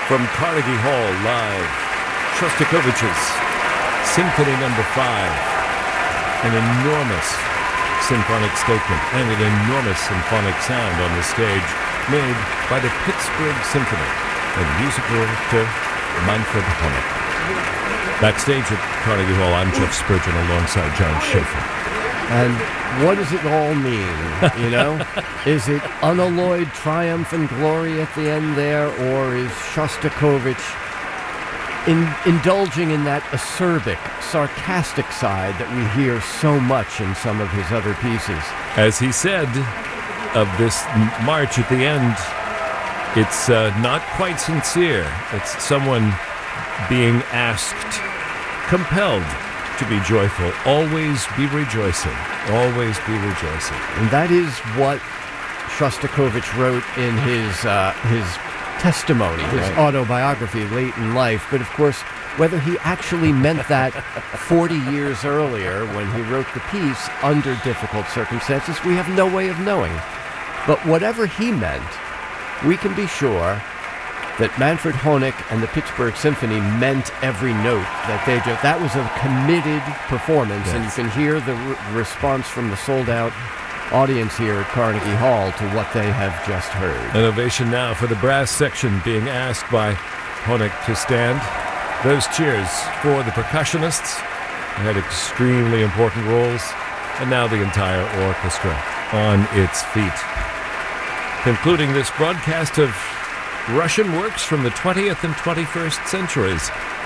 From Carnegie Hall, live, Shostakovich's Symphony No. 5. An enormous symphonic statement and an enormous symphonic sound on the stage made by the Pittsburgh Symphony and music director Manfred Honeck. Backstage at Carnegie Hall, I'm Jeff Spurgeon alongside John Schaefer. And what does it all mean, you know? Is it unalloyed triumph and glory at the end there, or is Shostakovich indulging in that acerbic, sarcastic side that we hear so much in some of his other pieces? As he said of this march at the end, it's not quite sincere. It's someone being asked, compelled to be joyful. Always be rejoicing. Always be rejoicing. And that is what Shostakovich wrote in his testimony, his autobiography late in life. But of course, whether he actually meant that 40 years earlier when he wrote the piece under difficult circumstances, we have no way of knowing. But whatever he meant, we can be sure that Manfred Honeck and the Pittsburgh Symphony meant every note that was a committed performance. Yes. And you can hear the response from the sold-out audience here at Carnegie Hall to what they have just heard. An ovation now for the brass section being asked by Honeck to stand. Those cheers for the percussionists who had extremely important roles, and now the entire orchestra on its feet. Concluding this broadcast of Russian works from the 20th and 21st centuries.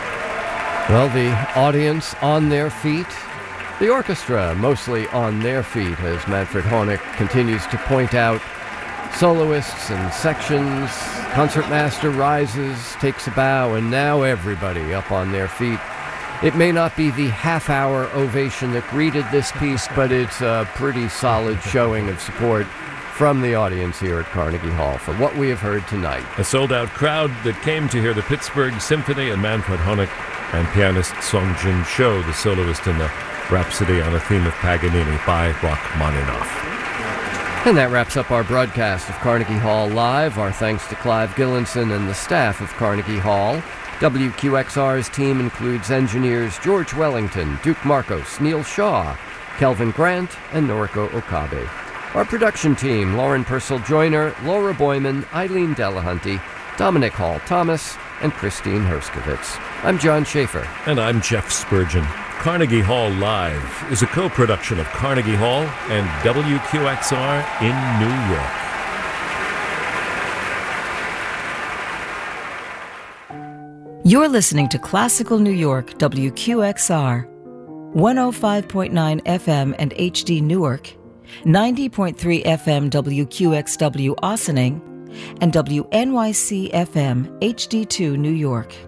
Well, the audience on their feet, the orchestra mostly on their feet, as Manfred Honeck continues to point out soloists and sections. Concertmaster rises, takes a bow, and now everybody up on their feet. It may not be the half-hour ovation that greeted this piece, but it's a pretty solid showing of support from the audience here at Carnegie Hall for what we have heard tonight. A sold-out crowd that came to hear the Pittsburgh Symphony and Manfred Honeck and pianist Song Jin-cho, the soloist in the Rhapsody on a Theme of Paganini by Rachmaninoff. And that wraps up our broadcast of Carnegie Hall Live. Our thanks to Clive Gillinson and the staff of Carnegie Hall. WQXR's team includes engineers George Wellington, Duke Marcos, Neil Shaw, Kelvin Grant, and Noriko Okabe. Our production team, Lauren Purcell-Joyner, Laura Boyman, Eileen Delahunty, Dominic Hall-Thomas, and Christine Herskovitz. I'm John Schaefer. And I'm Jeff Spurgeon. Carnegie Hall Live is a co-production of Carnegie Hall and WQXR in New York. You're listening to Classical New York, WQXR, 105.9 FM and HD Newark, 90.3 FM WQXW Ossining, and WNYC FM HD2 New York.